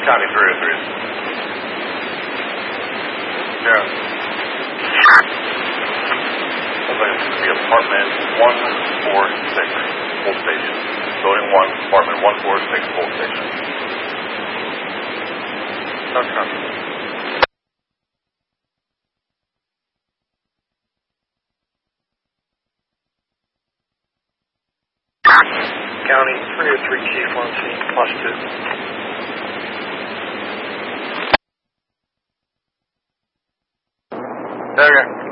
County 303. Yeah. Looks like it's going to be apartment 146, full station. Building 1, apartment 146, full station. Okay. County 303 Chief on scene, +2. Okay.